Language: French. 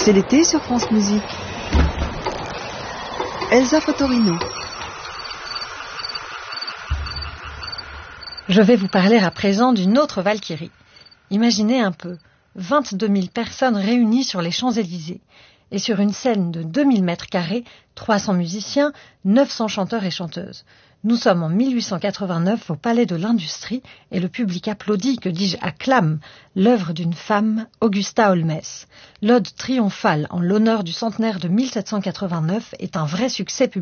C'est l'été sur France Musique. Elsa Fattorino. Je vais vous parler à présent d'une autre Valkyrie. Imaginez un peu, 22 000 personnes réunies sur les Champs-Élysées. Et sur une scène de 2000 mètres carrés, 300 musiciens, 900 chanteurs et chanteuses. Nous sommes en 1889 au Palais de l'Industrie et le public applaudit, que dis-je, acclame, l'œuvre d'une femme, Augusta Holmès. L'ode triomphale en l'honneur du centenaire de 1789 est un vrai succès public.